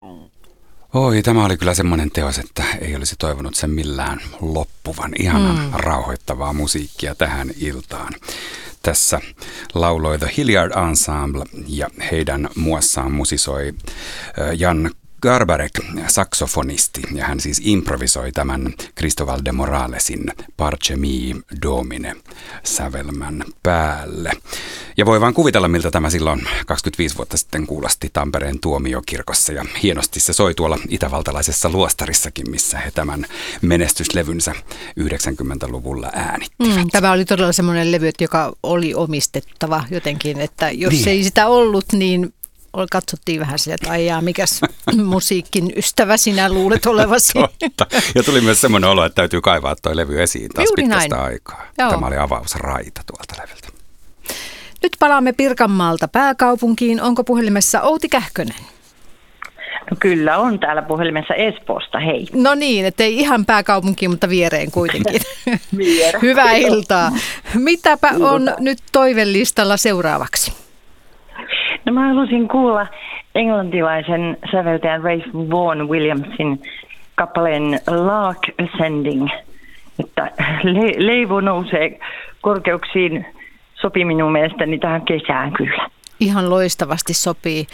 Oi, tämä oli kyllä semmoinen teos, että ei olisi toivonut sen millään loppuvan. Ihanan rauhoittavaa musiikkia tähän iltaan. Tässä lauloi The Hilliard Ensemble ja heidän muassaan musisoi Jan Garbarek, saksofonisti, ja hän siis improvisoi tämän Cristóbal de Moralesin Parce mi Domine sävelmän päälle. Ja voi vaan kuvitella, miltä tämä silloin 25 vuotta sitten kuulosti Tampereen tuomiokirkossa, ja hienosti se soi tuolla itävaltalaisessa luostarissakin, missä he tämän menestyslevynsä 90-luvulla äänittivät. Tämä oli todella semmoinen levy, joka oli omistettava jotenkin, että jos ei sitä ollut, niin katsottiin vähän sille, että aijaa, mikäs musiikin ystävä sinä luulet olevasi. Totta. Ja tuli myös semmoinen olo, että täytyy kaivaa toi levy esiin taas juuri pitkästä näin. aikaa. Joo. Tämä oli avausraita tuolta levyltä. Nyt palaamme Pirkanmaalta pääkaupunkiin. Onko puhelimessa Outi Kähkönen? No kyllä on täällä puhelimessa Espoosta, hei. No niin, ettei ihan pääkaupunkiin, mutta viereen kuitenkin. Hyvää iltaa. Mitäpä on nyt toivellistalla seuraavaksi? No mä halusin kuulla englantilaisen säveltäjän Ralph Vaughan Williamsin kappaleen Lark Ascending, että leivo nousee korkeuksiin, sopii minun mielestäni tähän kesään kyllä. Ihan loistavasti sopii.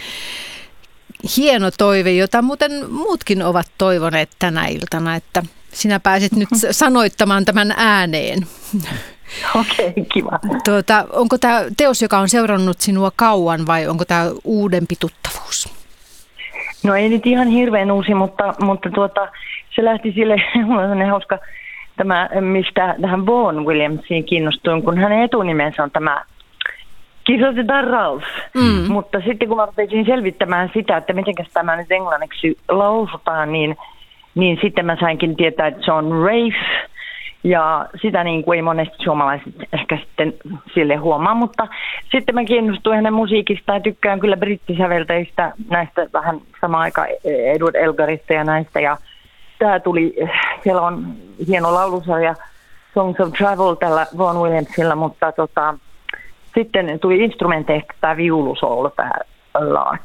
Hieno toive, jota muuten muutkin ovat toivoneet tänä iltana, että sinä pääset nyt sanoittamaan tämän ääneen. Okei, kiva. Onko tämä teos, joka on seurannut sinua kauan, vai onko tämä uudempi tuttavuus? No ei nyt ihan hirveän uusi, mutta se lähti sille, mulla on sellainen hauska tämä, mistä tähän Vaughan Williamsiin kiinnostuin, kun hänen etunimensä on tämä, kirjoitetaan Ralph. Mutta sitten kun mä rupesin selvittämään sitä, että miten tämä nyt englanniksi lausutaan, niin sitten mä sainkin tietää, että se on Rafe. Ja sitä niin kuin ei monesti suomalaiset ehkä sitten sille huomaa, mutta sitten mä kiinnostuin hänen musiikista ja tykkään kyllä brittisäveltäjistä, näistä vähän samaan aikaan Edward Elgarista ja näistä. Ja tää tuli, siellä on hieno laulusarja Songs of Travel tällä Vaughan Williamsilla, mutta sitten tuli instrumenteista tämä viulusoolo, tämä Lark.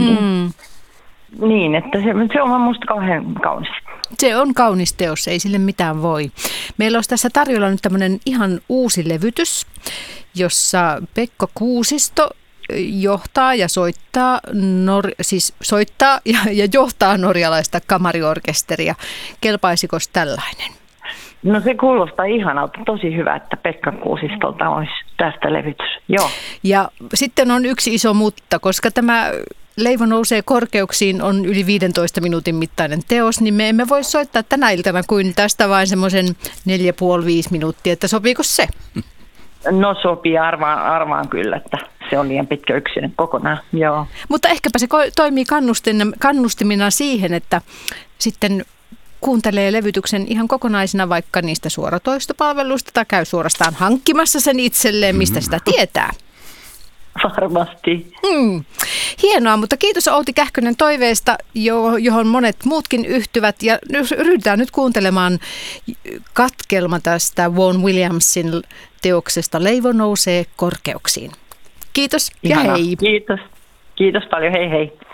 Niin, että se on musta kauhean kaunis. Se on kaunis teos, ei sille mitään voi. Meillä on tässä tarjolla nyt tämmöinen ihan uusi levytys, jossa Pekka Kuusisto johtaa ja soittaa ja johtaa norjalaista kamariorkesteria. Kelpaisiko tällainen? No se kuulostaa ihanalta, tosi hyvä, että Pekka Kuusistolta olisi tästä levytys. Joo. Ja sitten on yksi iso mutta, koska tämä Leivo nousee korkeuksiin on yli 15 minuutin mittainen teos, niin me emme voi soittaa tänä iltana kuin tästä vain semmoisen 4,5-5 minuuttia, että sopiiko se? No sopii, arvaan kyllä, että se on liian pitkä yksin kokonaan, joo. Mutta ehkäpä se toimii kannustimina siihen, että sitten kuuntelee levytyksen ihan kokonaisena vaikka niistä suoratoistopalveluista tai käy suorastaan hankkimassa sen itselleen, mistä sitä tietää. Varmasti. Hienoa, mutta kiitos Outi Kähkönen toiveesta, johon monet muutkin yhtyvät. Ja ryhdytään nyt kuuntelemaan katkelma tästä Vaughan Williamsin teoksesta Leivo nousee korkeuksiin. Kiitos ja Ihanaa. hei. Kiitos paljon, hei hei.